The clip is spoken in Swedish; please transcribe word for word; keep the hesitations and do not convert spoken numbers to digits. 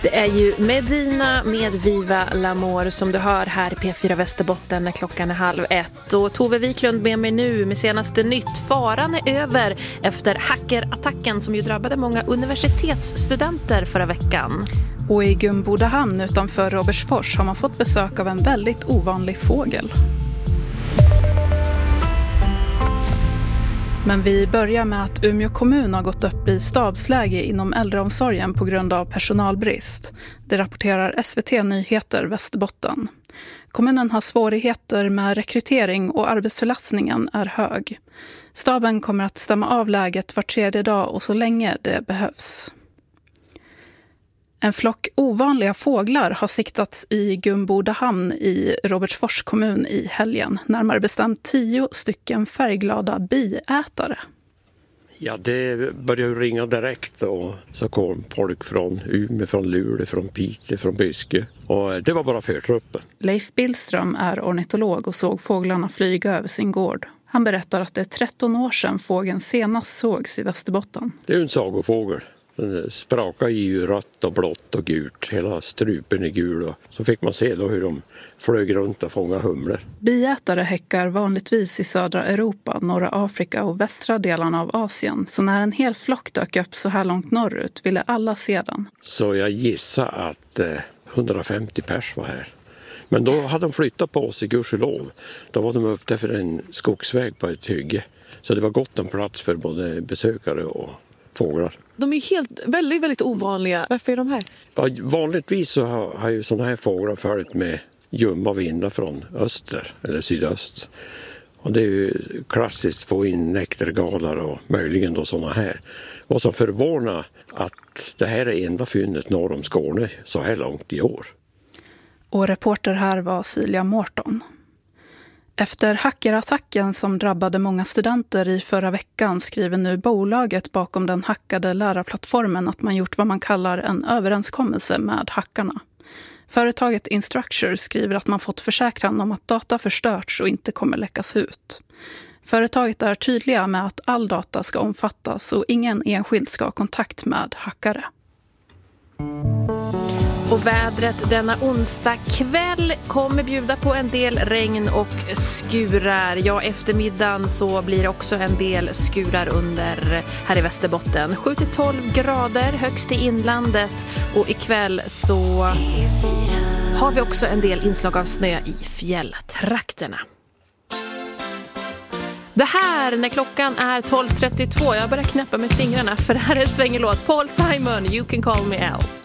Det är ju Medina med Viva L'Amour som du hör här i P fyra Västerbotten när klockan är halv ett. Och Tove Wiklund med mig nu med senaste nytt. Faran är över efter hackerattacken som ju drabbade många universitetsstudenter förra veckan. Och i Gumbodahamn utanför Robertsfors har man fått besök av en väldigt ovanlig fågel. Men vi börjar med att Umeå kommun har gått upp i stabsläge inom äldreomsorgen på grund av personalbrist. Det rapporterar S V T Nyheter Västerbotten. Kommunen har svårigheter med rekrytering och arbetsbelastningen är hög. Staben kommer att stämma av läget var tredje dag och så länge det behövs. En flock ovanliga fåglar har siktats i Gumbodahamn i Robertsfors kommun i helgen. Närmare bestämt tio stycken färgglada biätare. Ja, det började ringa direkt och så kom folk från Umeå, från Luleå, från Piteå, från Byske. Och det var bara förtruppen. Leif Billström är ornitolog och såg fåglarna flyga över sin gård. Han berättar att det är tretton år sedan fågeln senast sågs i Västerbotten. Det är en sagofågel. Den sprakade i rött och blått och gult. Hela strupen är gul. Och så fick man se då hur de flög runt och fångade humlor. Biätare häckar vanligtvis i södra Europa, norra Afrika och västra delarna av Asien. Så när en hel flock dök upp så här långt norrut ville alla se den. Så jag gissar att eh, hundrafemtio pers var här. Men då hade de flyttat på sig, gudskelov. Då var de uppe för en skogsväg på ett hygge. Så det var gott om plats för både besökare och fåglar. De är helt, väldigt, väldigt ovanliga. Varför är de här? Ja, vanligtvis så har, har ju sådana här fåglar följt med ljumma vindar från öster eller sydöst. Och det är ju klassiskt att få in näktergalar och möjligen då sådana här. Vad som förvånar att det här är enda fyndet norr om Skåne så här långt i år. Och reporter här var Silja Mårton. Efter hackerattacken som drabbade många studenter i förra veckan skriver nu bolaget bakom den hackade lärarplattformen att man gjort vad man kallar en överenskommelse med hackarna. Företaget Instructure skriver att man fått försäkran om att data förstörts och inte kommer läckas ut. Företaget är tydliga med att all data ska omfattas och ingen enskild ska ha kontakt med hackare. Och vädret denna onsdag kväll kommer bjuda på en del regn och skurar. Ja, eftermiddagen så blir det också en del skurar under här i Västerbotten. sju till tolv grader högst i inlandet och ikväll så har vi också en del inslag av snö i fjälltrakterna. Det här när klockan är tolv trettiotvå. Jag börjar knäppa med fingrarna för det här är en svängelåt. Paul Simon, You Can Call Me Al.